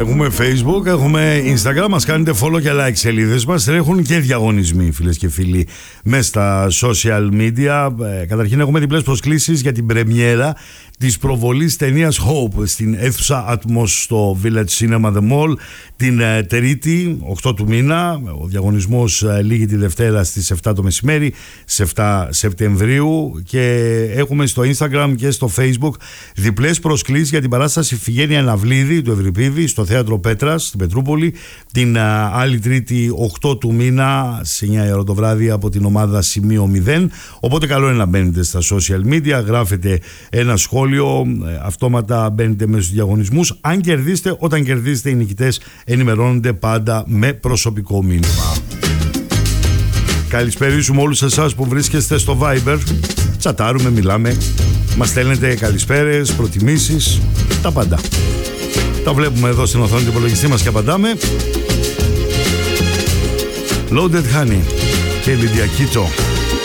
Έχουμε Facebook, έχουμε Instagram, μας κάνετε follow και like σελίδες μας. Έχουν και διαγωνισμοί, φίλες και φίλοι, μέσα στα social media. Καταρχήν έχουμε διπλές προσκλήσεις για την πρεμιέρα της προβολής ταινίας Hope στην αίθουσα Atmos στο Village Cinema The Mall την Τρίτη, 8 του μήνα. Ο διαγωνισμός λήγει τη Δευτέρα στις 7 το μεσημέρι, σε 7 Σεπτεμβρίου, και έχουμε στο Instagram και στο Facebook διπλές προσκλήσεις για την παράσταση Φιγένεια Ναυλίδη του Ευρυπίδη στο Θέατρο Πέτρας στην Πετρούπολη την άλλη Τρίτη 8 του μήνα σε 9 ώρα το βράδυ από την ομάδα Σημείο 0. Οπότε καλό είναι να μπαίνετε στα social media, γράφετε ένα σχόλιο, αυτόματα μπαίνετε μέσα στους διαγωνισμούς. Αν κερδίσετε, όταν κερδίσετε, οι νικητές ενημερώνονται πάντα με προσωπικό μήνυμα. Καλησπερίσουμε όλους εσάς που βρίσκεστε στο Viber. Τσατάρουμε, μιλάμε, μας στέλνετε καλησπέρες, προτιμήσεις, τα πάντα. Τα βλέπουμε εδώ στην οθόνη του υπολογιστή μας και απαντάμε. Loaded Honey και Λιντιακίτο.